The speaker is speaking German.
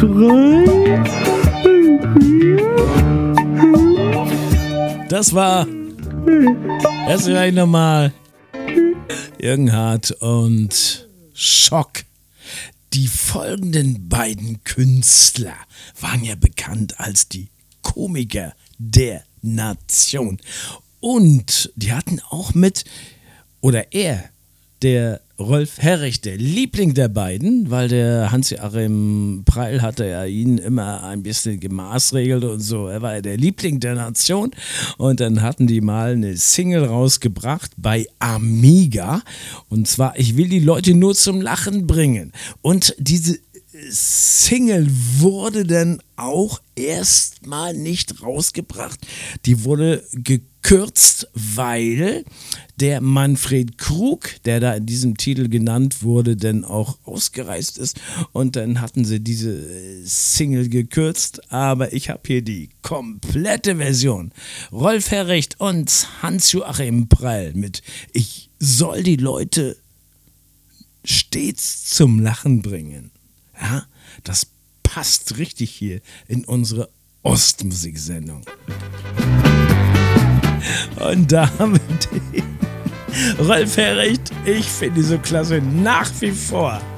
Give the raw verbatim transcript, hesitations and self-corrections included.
drei, vier. Das war, das war ich nochmal, Jürgen Hart und Schock. Die folgenden beiden Künstler waren ja bekannt als die Komiker der Nation. Und die hatten auch mit, oder er, der Rolf Herrich, der Liebling der beiden, weil der Hans-Joachim Preil hatte ja ihn immer ein bisschen gemaßregelt und so. Er war ja der Liebling der Nation. Und dann hatten die mal eine Single rausgebracht bei Amiga. Und zwar, ich will die Leute nur zum Lachen bringen. Und diese Single wurde dann auch erstmal nicht rausgebracht. Die wurde gekürzt, weil der Manfred Krug, der da in diesem Titel genannt wurde, dann auch ausgereist ist. Und dann hatten sie diese Single gekürzt. Aber ich habe hier die komplette Version. Rolf Herricht und Hans-Joachim Preil mit Ich soll die Leute stets zum Lachen bringen. Ja, das passt richtig hier in unsere Ostmusiksendung. Und da haben wir den Rolf Herricht. Ich finde die so klasse nach wie vor.